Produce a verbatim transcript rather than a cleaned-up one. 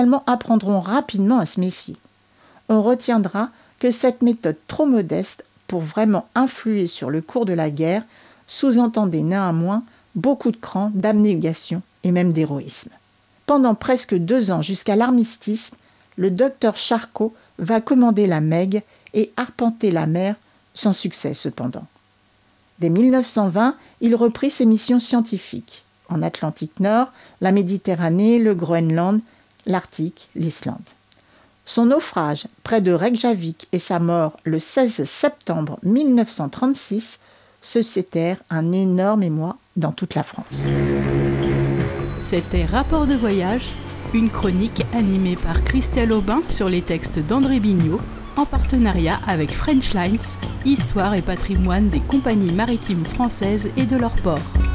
apprendront rapidement à se méfier. On retiendra que cette méthode trop modeste pour vraiment influer sur le cours de la guerre sous-entendait néanmoins beaucoup de cran, d'abnégation et même d'héroïsme. Pendant presque deux ans jusqu'à l'armistice, le docteur Charcot va commander la Meg et arpenter la mer, sans succès cependant. Dès mille neuf cent vingt, il reprit ses missions scientifiques en Atlantique Nord, la Méditerranée, le Groenland, l'Arctique, l'Islande. Son naufrage près de Reykjavik et sa mort le seize septembre mille neuf cent trente-six suscitèrent un énorme émoi dans toute la France. C'était Rapport de voyage, une chronique animée par Christelle Aubin sur les textes d'André Bignot, en partenariat avec French Lines, Histoire et patrimoine des compagnies maritimes françaises et de leurs ports.